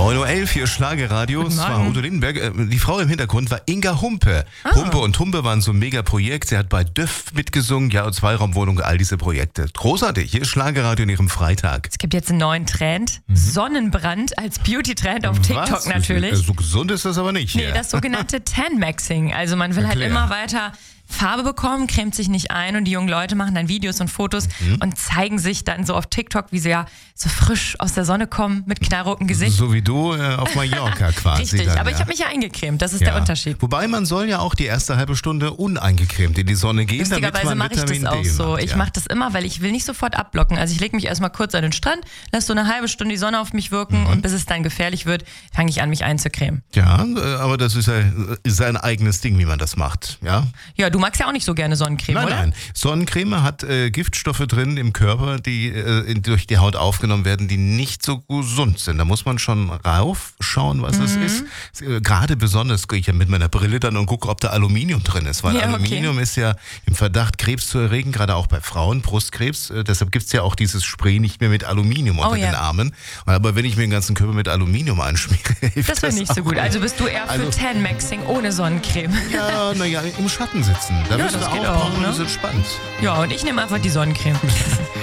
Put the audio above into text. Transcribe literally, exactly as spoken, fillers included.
neun Uhr elf, hier Schlagerradio. Es war Udo Lindenberg. Die Frau im Hintergrund war Inga Humpe. Ah. Humpe und Humpe waren so ein Mega-Projekt. Sie hat bei Döff mitgesungen, ja, und Zweiraumwohnung, all diese Projekte. Großartig. Hier ist Schlagerradio in ihrem Freitag. Es gibt jetzt einen neuen Trend. Mhm. Sonnenbrand als Beauty-Trend auf TikTok. Was? Natürlich. So gesund ist das aber nicht. Nee, ja. das sogenannte Tan-Maxing. Also man will Erklär. halt immer weiter Farbe bekommen, cremt sich nicht ein und die jungen Leute machen dann Videos und Fotos mhm. und zeigen sich dann so auf TikTok, wie sie ja so frisch aus der Sonne kommen mit knallrotem Gesicht. So wie du äh, auf Mallorca quasi. Richtig, dann, aber ja. ich habe mich ja eingecremt, das ist ja. der Unterschied. Wobei man soll ja auch die erste halbe Stunde uneingecremt in die Sonne gehen, damit man mache ich Vitamin das auch D so. macht, ich ja. mache das immer, weil ich will nicht sofort abblocken. Also ich lege mich erstmal kurz an den Strand, lasse so eine halbe Stunde die Sonne auf mich wirken mhm. und bis es dann gefährlich wird, fange ich an, mich einzucremen. Ja, aber das ist ja ist ein eigenes Ding, wie man das macht. Ja, ja, du magst ja auch nicht so gerne Sonnencreme, nein, oder? Nein, Sonnencreme hat äh, Giftstoffe drin im Körper, die äh, in, durch die Haut aufgenommen werden, die nicht so gesund sind. Da muss man schon raufschauen, was mhm. es ist. Äh, Gerade besonders gehe ich ja mit meiner Brille dann und gucke, ob da Aluminium drin ist. Weil ja, Aluminium okay. ist ja im Verdacht, Krebs zu erregen, gerade auch bei Frauen, Brustkrebs. Äh, deshalb gibt es ja auch dieses Spray nicht mehr mit Aluminium unter oh, ja. den Armen. Aber wenn ich mir den ganzen Körper mit Aluminium einschmiere, hilft das Das wäre nicht so gut. Also bist du eher für also, Tan-Maxing ohne Sonnencreme? Ja, naja, im Schatten sitzen. Da ja, wirst du das geht auch, auch, ne? Das ist spannend. Ja, und ich nehme einfach die Sonnencreme.